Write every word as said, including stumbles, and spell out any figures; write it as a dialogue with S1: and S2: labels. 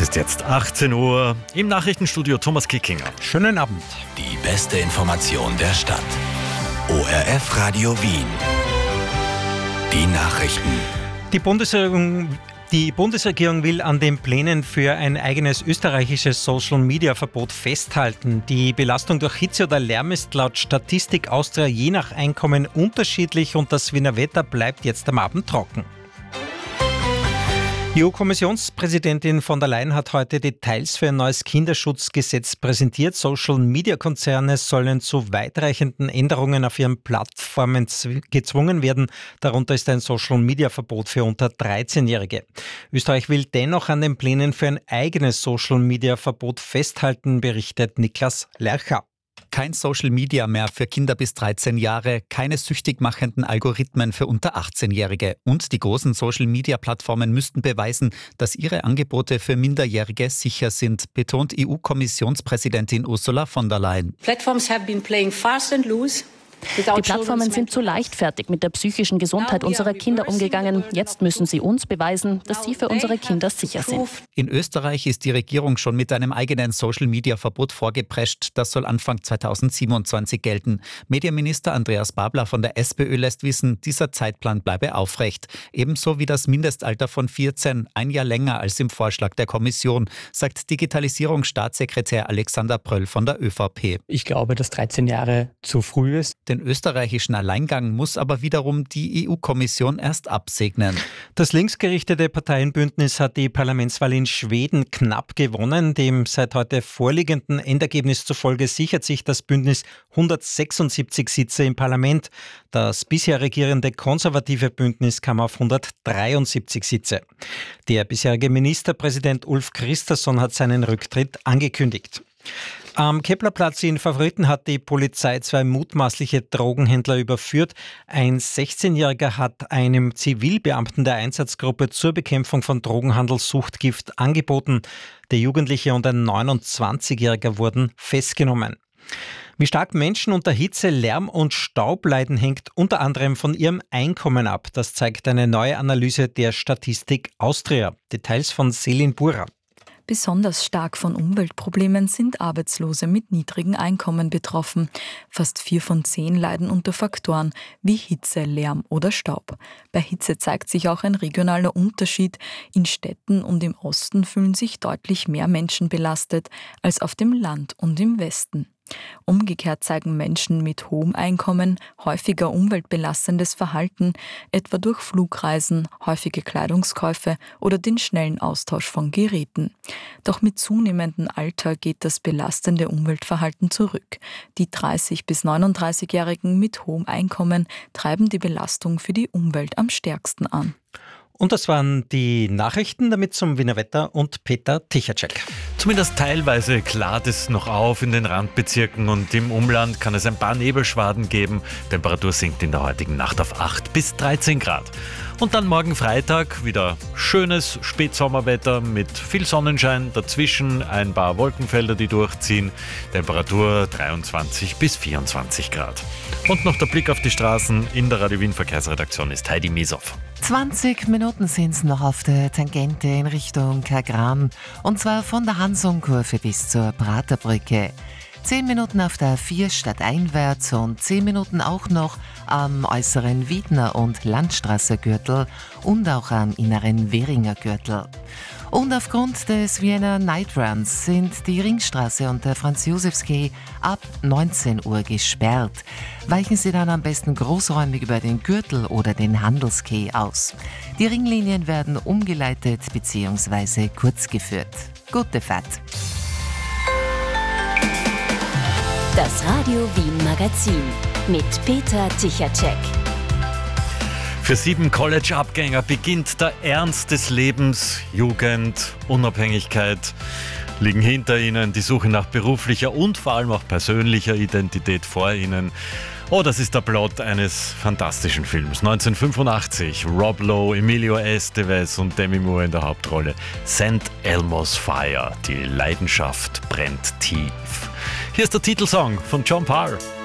S1: Es ist jetzt achtzehn Uhr im Nachrichtenstudio Thomas Kickinger.
S2: Schönen Abend.
S3: Die beste Information der Stadt. O R F Radio Wien. Die Nachrichten.
S2: Die Bundesregierung, die Bundesregierung will an den Plänen für ein eigenes österreichisches Social-Media-Verbot festhalten. Die Belastung durch Hitze oder Lärm ist laut Statistik Austria je nach Einkommen unterschiedlich und das Wiener Wetter bleibt jetzt am Abend trocken. Die E U-Kommissionspräsidentin von der Leyen hat heute Details für ein neues Kinderschutzgesetz präsentiert. Social-Media-Konzerne sollen zu weitreichenden Änderungen auf ihren Plattformen gezwungen werden. Darunter ist ein Social-Media-Verbot für unter dreizehnjährige. Österreich will dennoch an den Plänen für ein eigenes Social-Media-Verbot festhalten, berichtet Niklas Lercher.
S4: Kein Social Media mehr für Kinder bis dreizehn Jahre, keine süchtig machenden Algorithmen für unter achtzehnjährige. Und die großen Social Media Plattformen müssten beweisen, dass ihre Angebote für Minderjährige sicher sind, betont E U-Kommissionspräsidentin Ursula von der Leyen.
S5: Platforms have been playing fast and loose.
S6: Die Plattformen sind zu leichtfertig mit der psychischen Gesundheit unserer Kinder umgegangen. Jetzt müssen sie uns beweisen, dass sie für unsere Kinder sicher sind.
S4: In Österreich ist die Regierung schon mit einem eigenen Social-Media-Verbot vorgeprescht. Das soll Anfang zweitausendsiebenundzwanzig gelten. Medienminister Andreas Babler von der SPÖ lässt wissen, dieser Zeitplan bleibe aufrecht. Ebenso wie das Mindestalter von vierzehn, ein Jahr länger als im Vorschlag der Kommission, sagt Digitalisierungsstaatssekretär Alexander Pröll von der ÖVP.
S7: Ich glaube, dass dreizehn Jahre zu früh ist.
S4: Den österreichischen Alleingang muss aber wiederum die E U-Kommission erst absegnen.
S2: Das linksgerichtete Parteienbündnis hat die Parlamentswahl in Schweden knapp gewonnen. Dem seit heute vorliegenden Endergebnis zufolge sichert sich das Bündnis hundertsechsundsiebzig Sitze im Parlament. Das bisher regierende konservative Bündnis kam auf hundertdreiundsiebzig Sitze. Der bisherige Ministerpräsident Ulf Kristersson hat seinen Rücktritt angekündigt. Am Keplerplatz in Favoriten hat die Polizei zwei mutmaßliche Drogenhändler überführt. Ein sechzehnjähriger hat einem Zivilbeamten der Einsatzgruppe zur Bekämpfung von Drogenhandel Suchtgift angeboten. Der Jugendliche und ein neunundzwanzigjähriger wurden festgenommen. Wie stark Menschen unter Hitze, Lärm und Staub leiden, hängt unter anderem von ihrem Einkommen ab. Das zeigt eine neue Analyse der Statistik Austria. Details von Selin Bura.
S8: Besonders stark von Umweltproblemen sind Arbeitslose mit niedrigen Einkommen betroffen. Fast vier von zehn leiden unter Faktoren wie Hitze, Lärm oder Staub. Bei Hitze zeigt sich auch ein regionaler Unterschied. In Städten und im Osten fühlen sich deutlich mehr Menschen belastet als auf dem Land und im Westen. Umgekehrt zeigen Menschen mit hohem Einkommen häufiger umweltbelastendes Verhalten, etwa durch Flugreisen, häufige Kleidungskäufe oder den schnellen Austausch von Geräten. Doch mit zunehmendem Alter geht das belastende Umweltverhalten zurück. Die dreißig- bis neununddreißigjährigen mit hohem Einkommen treiben die Belastung für die Umwelt am stärksten an.
S2: Und das waren die Nachrichten, damit zum Wiener Wetter und Peter Tichacek.
S1: Zumindest teilweise klart es noch auf in den Randbezirken und im Umland kann es ein paar Nebelschwaden geben. Temperatur sinkt in der heutigen Nacht auf acht bis dreizehn Grad. Und dann morgen Freitag wieder schönes Spätsommerwetter mit viel Sonnenschein, dazwischen ein paar Wolkenfelder, die durchziehen. Temperatur dreiundzwanzig bis vierundzwanzig Grad. Und noch der Blick auf die Straßen in der Radio Wien Verkehrsredaktion ist Heidi Miesow.
S9: zwanzig Minuten sind es noch auf der Tangente in Richtung Kagran. Und zwar von der Hansonkurve bis zur Praterbrücke. zehn Minuten auf der A vier stadteinwärts und zehn Minuten auch noch am äußeren Wiedner- und Landstraße-Gürtel und auch am inneren Währinger Gürtel. Und aufgrund des Wiener Nightruns sind die Ringstraße und der Franz-Josefs-Quai ab neunzehn Uhr gesperrt. Weichen Sie dann am besten großräumig über den Gürtel oder den Handelsquai aus. Die Ringlinien werden umgeleitet bzw. kurzgeführt. Gute Fahrt!
S10: Das Radio Wien Magazin mit Peter Tichacek.
S1: Für sieben College-Abgänger beginnt der Ernst des Lebens. Jugend, Unabhängigkeit liegen hinter ihnen, die Suche nach beruflicher und vor allem auch persönlicher Identität vor ihnen. Oh, das ist der Plot eines fantastischen Films. neunzehnhundertfünfundachtzig, Rob Lowe, Emilio Estevez und Demi Moore in der Hauptrolle. Saint Elmo's Fire, die Leidenschaft brennt tief. Hier ist der Titelsong von John Parr.